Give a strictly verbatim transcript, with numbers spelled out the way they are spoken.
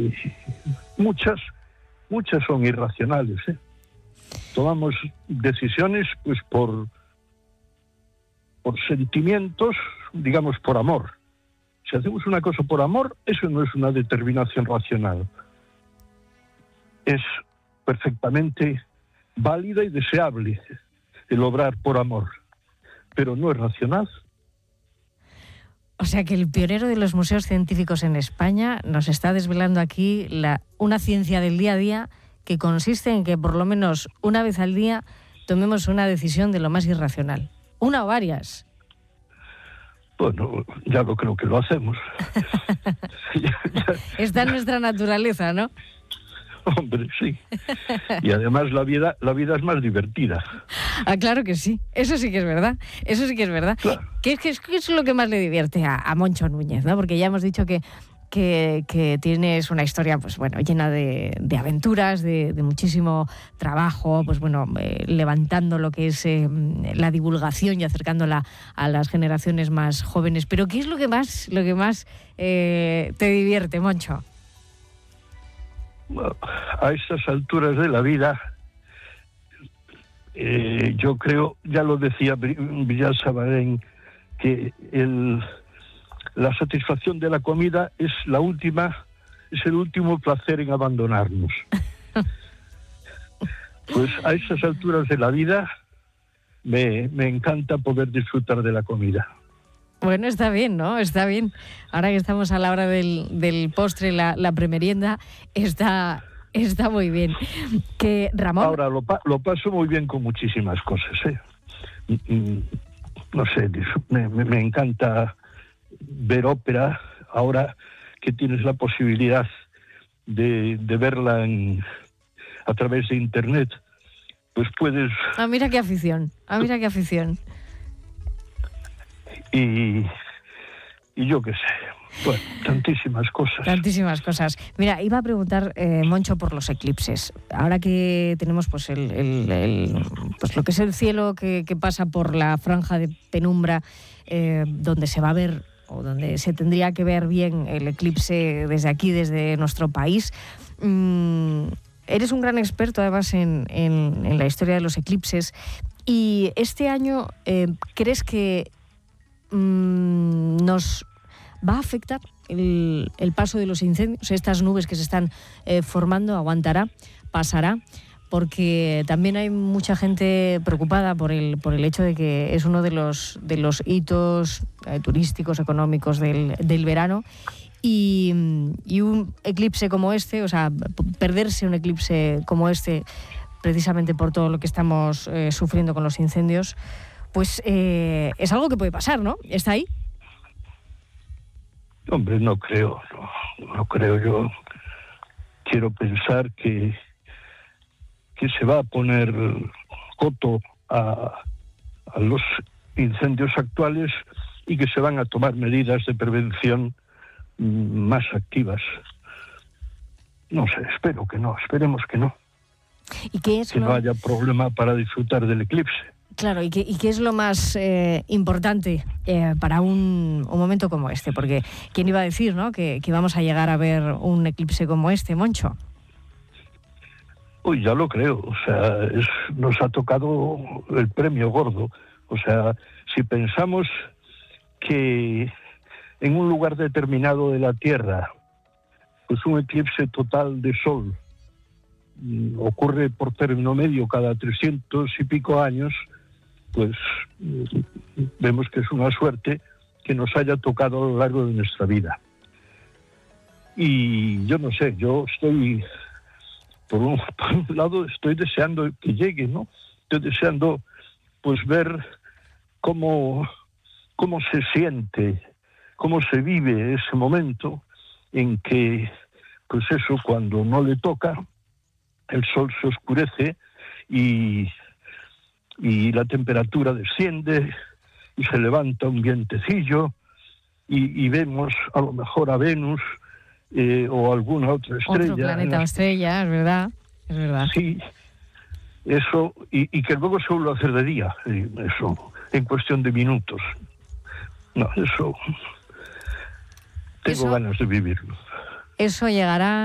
eh, muchas, muchas son irracionales, ¿eh? Tomamos decisiones pues por, por sentimientos, digamos por amor. Si hacemos una cosa por amor, eso no es una determinación racional. Es perfectamente válida y deseable el obrar por amor, pero no es racional. O sea que el pionero de los museos científicos en España nos está desvelando aquí la, una ciencia del día a día que consiste en que por lo menos una vez al día tomemos una decisión de lo más irracional. ¿Una o varias? Bueno, ya lo creo que lo hacemos. ya, ya. Está en nuestra naturaleza, ¿no? Hombre, sí. Y además la vida, la vida es más divertida. Ah, claro que sí. Eso sí que es verdad. Eso sí que es verdad. Claro. ¿Qué, qué, qué es lo que más le divierte a, a Moncho Núñez, ¿no? Porque ya hemos dicho que, que, que tienes una historia, pues bueno, llena de, de aventuras, de, de muchísimo trabajo, pues bueno, eh, levantando lo que es eh, la divulgación y acercándola a las generaciones más jóvenes. Pero ¿qué es lo que más, lo que más eh, te divierte, Moncho? Bueno, a estas alturas de la vida, eh, yo creo, ya lo decía Villar Sabarén, que el, la satisfacción de la comida es la última, es el último placer en abandonarnos. Pues a estas alturas de la vida me, me encanta poder disfrutar de la comida. Bueno, está bien, ¿no? Está bien. Ahora que estamos a la hora del, del postre, la, la premerienda, está, está muy bien. Que Ramón... Ahora, lo, lo paso muy bien con muchísimas cosas, ¿eh? No sé, me, me encanta ver ópera. Ahora que tienes la posibilidad de, de verla en, a través de Internet, pues puedes... Ah, mira qué afición. Ah, mira qué afición. Y, y yo qué sé, bueno, tantísimas cosas. Tantísimas cosas. Mira, iba a preguntar, eh, Moncho, por los eclipses. Ahora que tenemos pues el, el, el pues lo que es el cielo que, que pasa por la franja de penumbra, eh, donde se va a ver, o donde se tendría que ver bien el eclipse desde aquí, desde nuestro país. Mm, eres un gran experto, además, en, en, en la historia de los eclipses. Y este año, eh, ¿crees que nos va a afectar el, el paso de los incendios? Estas nubes que se están eh, formando, ¿aguantará? ¿Pasará? Porque también hay mucha gente preocupada por el, por el hecho de que es uno de los, de los hitos eh, turísticos, económicos del, del verano. Y, y un eclipse como este, o sea, perderse un eclipse como este, precisamente por todo lo que estamos eh, sufriendo con los incendios, pues eh, es algo que puede pasar, ¿no? ¿Está ahí? Hombre, no creo, no, no creo. Yo quiero pensar que, que se va a poner coto a, a los incendios actuales y que se van a tomar medidas de prevención más activas. No sé, espero que no, esperemos que no. ¿Y qué es que lo... no haya problema para disfrutar del eclipse. Claro, ¿y qué, y qué es lo más eh, importante eh, para un, un momento como este? Porque ¿quién iba a decir, ¿no?, que, que íbamos a llegar a ver un eclipse como este, Moncho? Uy, ya lo creo. O sea, es, nos ha tocado el premio gordo. O sea, si pensamos que en un lugar determinado de la Tierra, pues un eclipse total de sol mm, ocurre por término medio cada trescientos y pico años, pues vemos que es una suerte que nos haya tocado a lo largo de nuestra vida. Y yo no sé, yo estoy, por un, por un lado, estoy deseando que llegue, ¿no? Estoy deseando, pues, ver cómo, cómo se siente, cómo se vive ese momento en que, pues eso, cuando no le toca, el sol se oscurece y... y la temperatura desciende y se levanta un vientecillo y, y vemos a lo mejor a Venus eh, o alguna otra estrella. Otro planeta o estrella, es verdad, es verdad. Sí, eso, y, y que luego se vuelve a hacer de día, eso, en cuestión de minutos. No, eso, tengo eso, ganas de vivirlo. Eso llegará